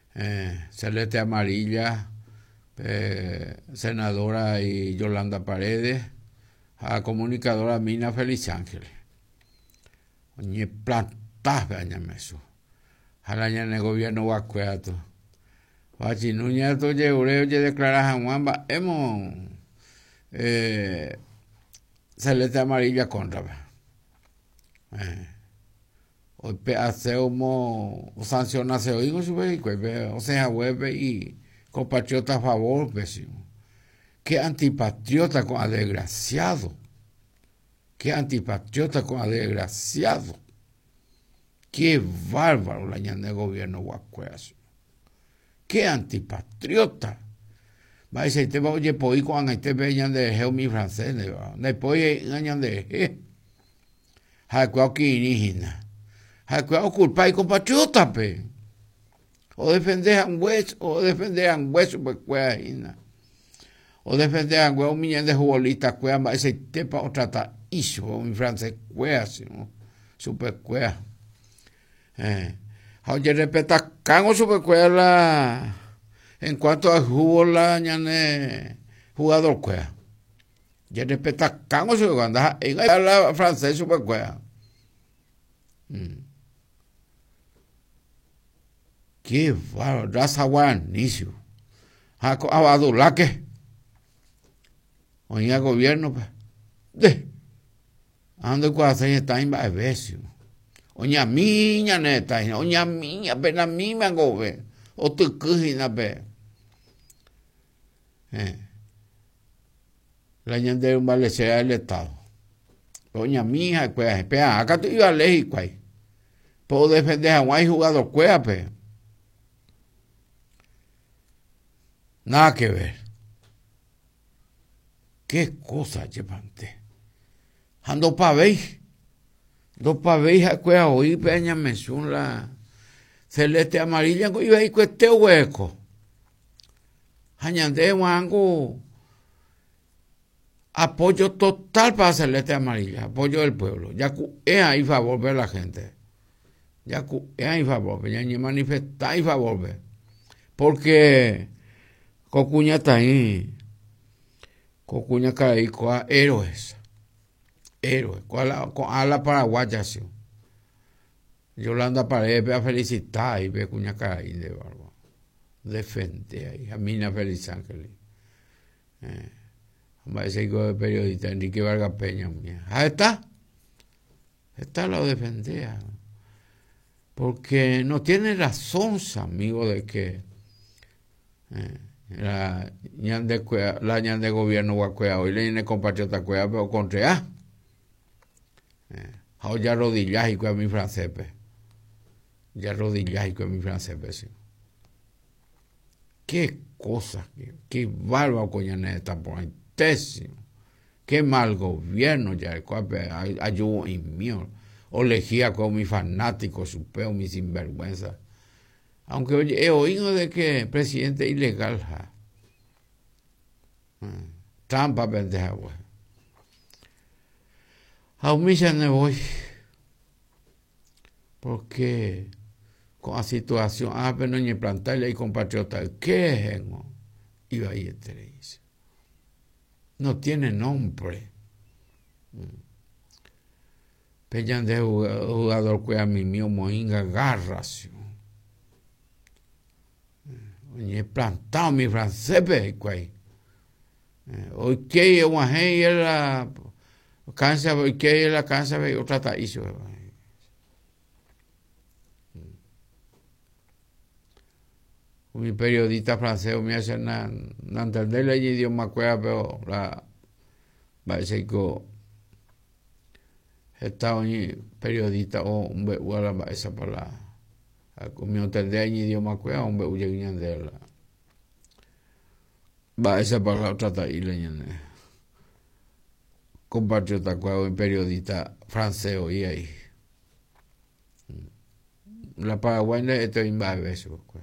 Celeste Amarilla, senadora y Yolanda Paredes, a comunicadora Mina Feliz Ángeles. Oye, plantas veñame eso. Halaña en el gobierno guacuato. Bachinuña to yeureo ye declara Juanba hemos Celeste Amarilla contra. Hoy hace como sancionarse hoy o sea web y compatriota a favor pésimo. Qué antipatriota con el desgraciado. Qué antipatriota con el desgraciado. Qué bárbaro la ñan del gobierno guacuazo. Qué antipatriota. Va a decir, te va a oír por ahí cuando te vean de geo mi francés. Después ganan de ge. Jacuao que indígena. Jacuao culpa y compatriota, pe. O defender a un hueso, pues cuea. O defender a un millón de futbolistas, cuea, va a decir, te va a tratar eso, mi francés, cuea, super cuea. Oye, respeta, cango super cuea en cuanto al fútbol, la jugador cuea. Ya respeta, cango super cuea, en la francés super cuea. Qué bárbaro, raza guaranísimo. Abadulaque. Oye, el gobierno, pues. Ando con hacer está en Baebesio. Oña miña neta, oña miña, pena mi me gobe. O tu cujina be. La ñandera un valecea del Estado. Oña mija, pues, pea, acá tú ibas a leer, pues. Puedo defender a un jugador, cuea, pe. Nada que ver. Qué cosa llevante. Ando pa' ver. Dos pavejas cuea hoy peña mención la Celeste Amarilla y ve con este hueco. Añande wango apoyo total para Celeste Amarilla, apoyo del pueblo. Ya es ahí favor ver la gente. Ya es ahí favor, ya ni manifestar y favor ver. Porque Cocuña está ahí. Cocuña caí con héroes. Héroe, con la paraguaya, sí. Yolanda Paredes a felicitar y ve cuña caí de barba. Defende ahí, a Mina Feliz Ángeles. Va a decir que periodista Enrique Vargas Peña. Ahí está. Está lo defendía. Porque no tiene razón, amigo, de que la ñan de gobierno guacuea hoy le viene compatriota cuea, pero contra ya rodillas y con mi francés, ya rodillas y con mi francés, sí. Qué cosa, qué bárbaro coñané está por ahí, tésimo. Qué mal gobierno ya, el cual ayudo en mío. O lejía con mi fanático, su peo, mi sinvergüenza. Aunque oye, he oído de que presidente ilegal, trampa pendeja, güey. A humillar me voy. Porque con la situación, pero no ni plantarle y compatriota, ¿qué es? Iba ahí este le dice. No tiene nombre. Peñan de jugador que a mí mío moinga garras. Oye, plantado mi francés, güey. Hoy que yo bajé la cansa, hoy que la cansa, otra taíso. Mi periodista francés me hace no entender el idioma cueva, pero la parece que está un periodista o un bebuela esa para mi entender el idioma cueva, un bebuela de la va esa para la otra taíla compatriota cueva un periodista francés hoy ahí la paraguaya esto invade eso cueva.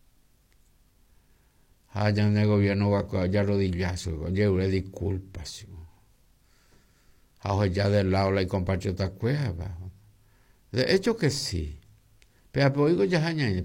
Allá en el gobierno va ya rodillazo, yo le disculpas. Ahora ya del lado la compatriota cueva. De hecho que sí. Pero oigo ya